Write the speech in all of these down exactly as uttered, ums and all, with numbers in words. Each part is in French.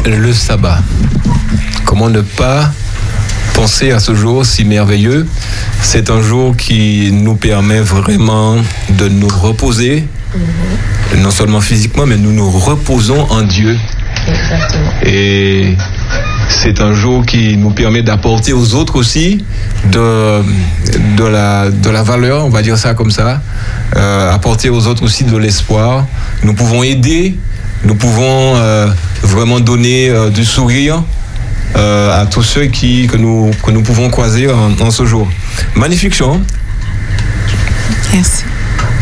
le sabbat. Comment ne pas penser à ce jour si merveilleux? C'est un jour qui nous permet vraiment de nous reposer, mmh. non seulement physiquement, mais nous nous reposons en Dieu. Exactement. Et c'est un jour qui nous permet d'apporter aux autres aussi de, de, la, de la valeur, on va dire ça comme ça, euh, apporter aux autres aussi de l'espoir. Nous pouvons aider, nous pouvons euh, vraiment donner euh, du sourire euh, à tous ceux qui, que, nous, que nous pouvons croiser en, en ce jour. Magnifique chant. Merci.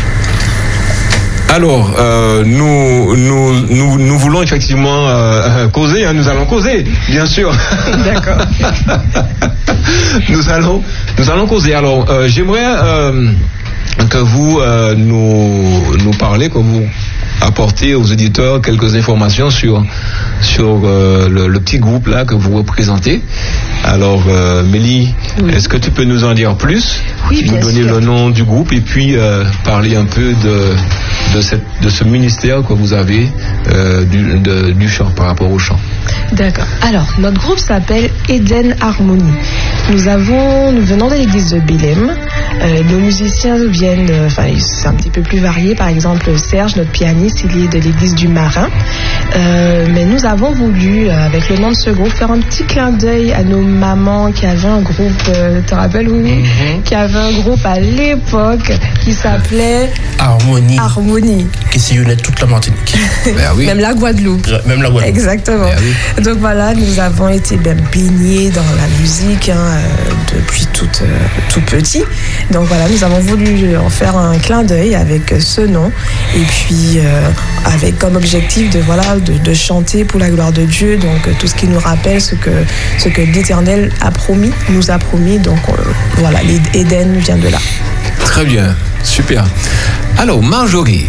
Alors, euh, nous, nous, nous, nous voulons effectivement euh, causer, hein, nous allons causer, bien sûr. D'accord. nous, allons, nous allons causer. Alors, euh, j'aimerais euh, que vous euh, nous, nous parlez, que vous apportez aux auditeurs quelques informations sur, sur euh, le, le petit groupe là que vous représentez. Alors, euh, Mélie, oui. Est-ce que tu peux nous en dire plus? Oui, bien nous donner sûr. le nom du groupe et puis euh, parler un peu de, de, cette, de ce ministère que vous avez euh, du, de, du chant par rapport au chant. D'accord. Alors, notre groupe s'appelle Eden Harmonie. Nous avons, nous venons de l'église de Bélem. Euh, nos musiciens viennent, enfin, euh, c'est un petit peu plus varié. Par exemple, Serge, notre pianiste, il est de l'église du Marin. Euh, mais nous avons voulu, euh, avec le nom de ce groupe, faire un petit clin d'œil à nos mamans qui avaient un groupe, euh, tu te rappelles, oui, mm-hmm. qui avait un groupe à l'époque qui s'appelait Harmonie. Harmonie. Qui sillonnait toute la Martinique. Ben oui. Même la Guadeloupe. Même la Guadeloupe. Exactement. Ben oui. Donc voilà, nous avons été ben, baignés dans la musique hein, euh, depuis tout, euh, tout petit. Donc voilà, nous avons voulu en faire un clin d'œil avec ce nom et puis euh, avec comme objectif de, voilà, de, de chanter pour la gloire de Dieu. Donc tout ce qui nous rappelle ce que, ce que l'Éternel a promis, nous a promis. Donc euh, voilà, l'Éden vient de là. Très bien, super. Alors, Marjorie.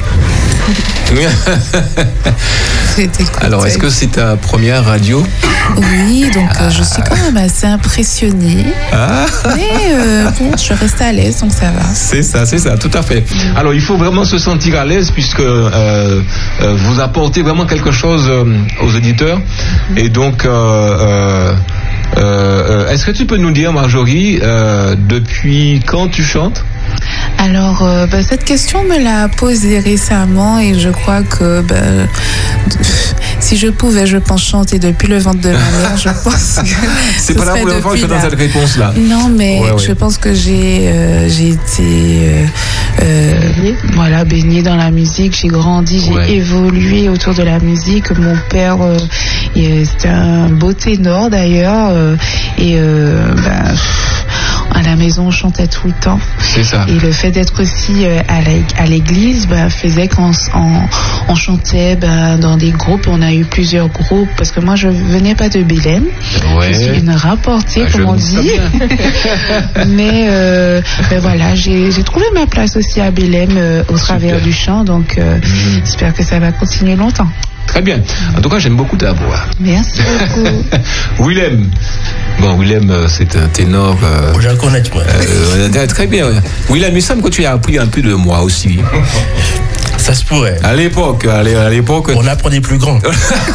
Alors, est-ce que c'est ta première radio? Oui, donc ah. euh, je suis quand même assez impressionnée. Ah. Mais euh, bon, je reste à l'aise, donc ça va. C'est ça, c'est ça, tout à fait. Alors, il faut vraiment se sentir à l'aise puisque euh, euh, vous apportez vraiment quelque chose euh, aux auditeurs. Et donc, euh, euh, euh, est-ce que tu peux nous dire, Marjorie, euh, depuis quand tu chantes? Alors, euh, bah, cette question me l'a posée récemment et je crois que bah, si je pouvais, je pense chanter depuis le ventre de ma mère. Je pense que c'est pas la première fois que je donne cette réponse-là. Non, mais ouais, ouais. je pense que j'ai, euh, j'ai été euh, euh, voilà, baignée dans la musique. J'ai grandi, j'ai ouais. évolué autour de la musique. Mon père, euh, c'était un beau ténor d'ailleurs, euh, et euh, bah, à la maison, on chantait tout le temps. C'est ça. Et le fait d'être aussi euh, à l'église bah, faisait qu'on on, on chantait bah, dans des groupes. On a eu plusieurs groupes parce que moi, je venais pas de Bélem. Ouais. Je suis une rapportée, ah, comme on dit. mais, euh, mais voilà, j'ai trouvé ma place aussi à Bélem euh, au Super. Travers du chant. Donc, euh, mmh. j'espère que ça va continuer longtemps. Très bien. En tout cas, j'aime beaucoup ta voix. Merci beaucoup. Willem. Bon, Willem, c'est un ténor. Euh, je le connais, moi. Euh, très bien. Willem, il me semble que tu as appris un peu de moi aussi. Ça se pourrait. À l'époque, à l'époque. On apprend des plus grands.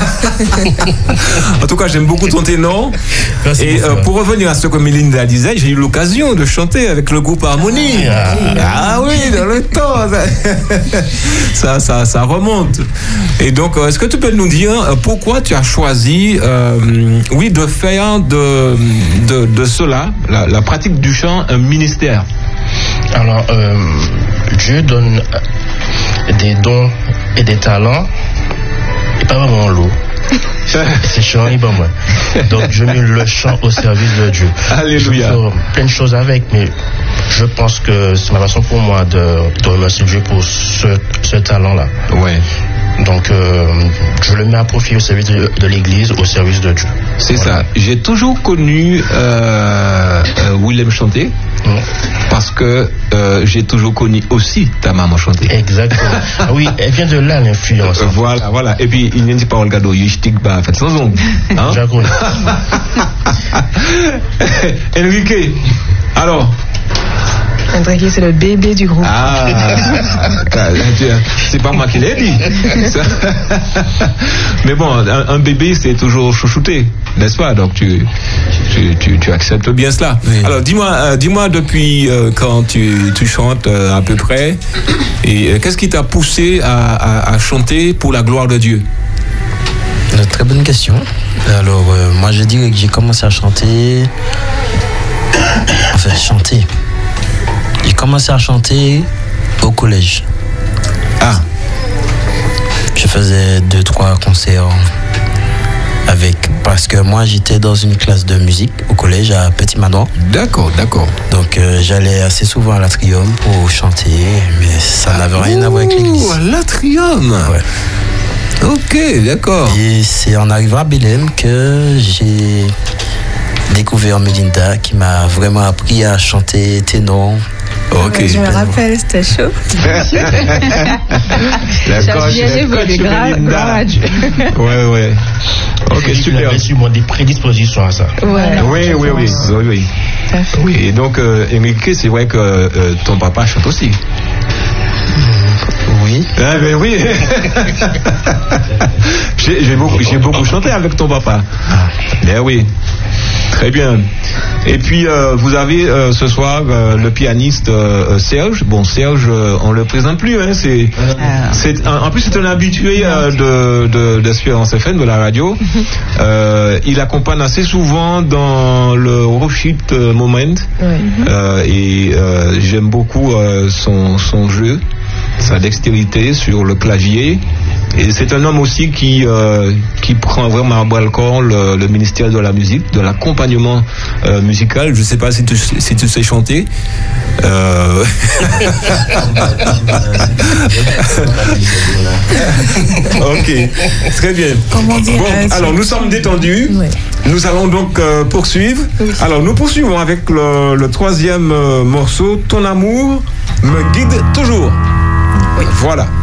En tout cas, j'aime beaucoup ton ténor. Merci et euh, pour revenir à ce que Mélinda disait, j'ai eu l'occasion de chanter avec le groupe Harmonie. Ah, ah oui, dans le temps. Ça, ça, ça remonte. Et donc, est-ce que tu peux nous dire pourquoi tu as choisi, euh, oui, de faire de, de, de cela, la, la pratique du chant, un ministère? Alors, euh, Dieu donne des dons et des talents, et pas vraiment l'eau. C'est chant et pas moi. Donc je mets le chant au service de Dieu. Alléluia. Je fais plein de choses avec, mais je pense que c'est ma façon pour moi de, de remercier Dieu pour ce, ce talent-là. Ouais. Donc euh, je le mets à profit au service de, de l'Église, au service de Dieu. C'est voilà. ça. J'ai toujours connu euh, euh, Willem chanter. Mmh. Parce que euh, j'ai toujours connu aussi ta maman chanter. Exactement. Ah oui, elle vient de là l'influence. Euh, voilà, voilà. Et puis il ne dit pas on le gado, il stick bah faites sans ongle. Hein? J'ai connu. Enrique. Alors. Enrique, c'est le bébé du groupe. Ah, c'est pas moi qui l'ai dit. Mais bon, un, un bébé, c'est toujours chouchouté, n'est-ce pas? Donc tu, tu, tu, tu acceptes bien cela. Oui. Alors dis-moi, euh, dis-moi depuis euh, quand tu, tu chantes euh, à peu près, et euh, qu'est-ce qui t'a poussé à, à, à chanter pour la gloire de Dieu? Une très bonne question. Alors euh, moi je dirais que j'ai commencé à chanter, enfin chanter. J'ai commencé à chanter au collège. Ah. Je faisais deux, trois concerts avec, parce que moi j'étais dans une classe de musique au collège à Petit Manoir. D'accord, d'accord. Donc euh, j'allais assez souvent à l'Atrium pour chanter, mais ça n'avait ah, rien à voir avec l'église. Oh, à l'Atrium. Ouais. Ok, d'accord. Et c'est en arrivant à Belém que j'ai découvert Melinda, qui m'a vraiment appris à chanter ténor. Ok. Je me rappelle, c'était chaud. D'accord, j'ai bien évolué, grave. Ouais, ouais. Ok, super. J'ai sûrement des prédispositions à ça. Ouais. Oui, oui, oui, oui, oui. Oui. Et donc, euh, Enrique, c'est vrai que euh, ton papa chante aussi. Oui. Ah ben oui. j'ai, j'ai, beaucoup, j'ai beaucoup chanté avec ton papa. Ben oui. Très bien. Et puis euh, vous avez euh, ce soir euh, le pianiste euh, Serge. Bon, Serge, euh, on le présente plus. Hein, c'est, c'est en, en plus c'est un habitué euh, de, de d'Espérance F M, de la radio. Euh, il accompagne assez souvent dans le Rochit Moment. Euh, et euh, j'aime beaucoup euh, son son jeu, sa dextérité sur le clavier. Et c'est un homme aussi qui euh, qui prend vraiment à bras le corps le, le ministère de la musique, de l'accompagnement euh, musical. Je sais pas si tu si tu sais chanter. Euh... Ok, très bien. Comment dire, bon, euh, alors nous sommes détendus. Oui. Nous allons donc euh, poursuivre. Oui. Alors nous poursuivons avec le, le troisième euh, morceau. Ton amour me guide toujours. Oui. Voilà.